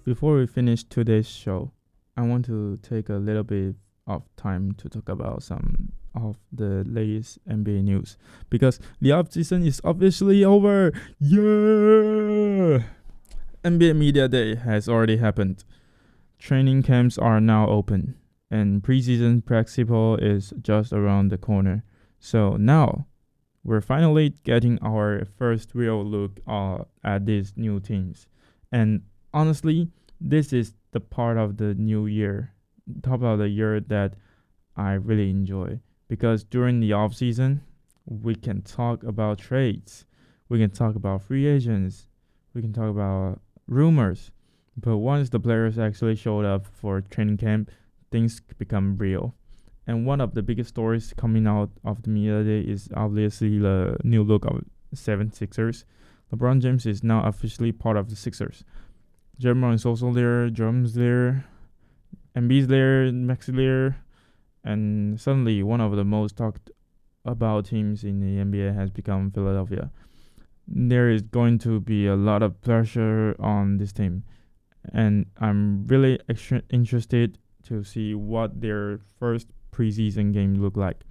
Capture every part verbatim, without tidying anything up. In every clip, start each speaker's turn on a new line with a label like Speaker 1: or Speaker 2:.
Speaker 1: Before we finish today's show, I want to take a little bit of time to talk about some of the latest N B A news because the off season is officially over. Yeah! N B A Media Day has already happened. Training camps are now open, and preseason practice is just around the corner. So now we're finally getting our first real look uh, at these new teams. And honestly, this is the part of the new year, top of the year that I really enjoy because during the off season, we can talk about trades, we can talk about free agents, we can talk about rumors. But once the players actually showed up for training camp, things become real. And one of the biggest stories coming out of the media day is obviously the new look of 76ers. LeBron James is now officially part of the Sixers. Jeremy is also there, Jerem's there, Embiid's there, Maxi there, and suddenly one of the most talked about teams in the N B A has become Philadelphia. There is going to be a lot of pressure on this team, and I'm really extra interested to see what their first preseason game look like.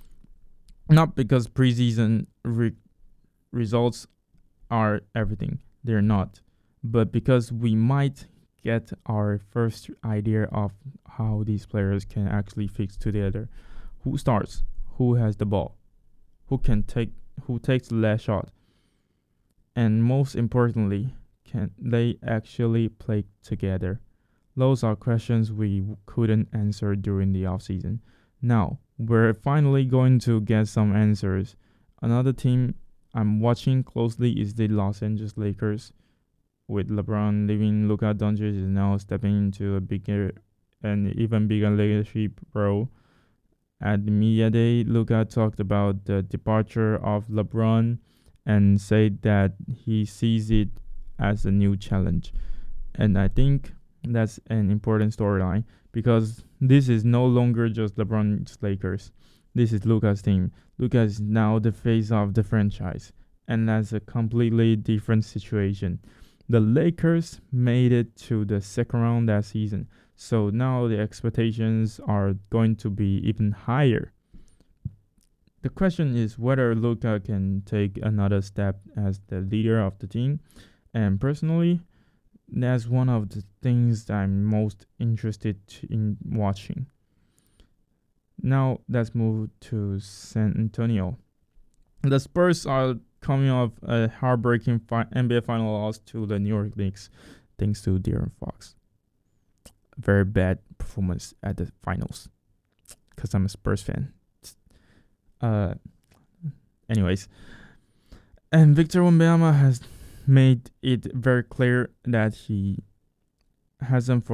Speaker 1: Not because preseason re- results are everything, they're not, but because we might get our first idea of how these players can actually fix together. Who starts? Who has the ball? Who can take? Who takes the last shot? And most importantly, can they actually play together? Those are questions we couldn't answer during the offseason. Now, we're finally going to get some answers. Another team I'm watching closely is the Los Angeles Lakers. With LeBron leaving, Luka Doncic is now stepping into a bigger and even bigger leadership role. At the media day, Luka talked about the departure of LeBron and said that he sees it as a new challenge. And I think that's an important storyline because this is no longer just LeBron's Lakers. This is Luka's team. Luka is now the face of the franchise, and that's a completely different situation. The Lakers made it to the second round that season, so now the expectations are going to be even higher. The question is whether Luka can take another step as the leader of the team, and personally, that's one of the things I'm most interested in watching. Now let's move to San Antonio. The Spurs are coming off a heartbreaking fi- N B A final loss to the New York Knicks, thanks to De'Aaron Fox. Very bad performance at the finals, because I'm a Spurs fan. Uh, anyways, and Victor Wembanyama has made it very clear that he hasn't